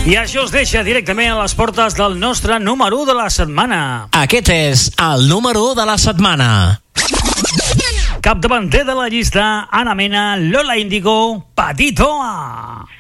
I això us deixa directament a les portes del nostre número 1 de la setmana. Aquest és el número 1 de la setmana. Capdavanter de la llista, Ana Mena, Lola Índigo, Patito A.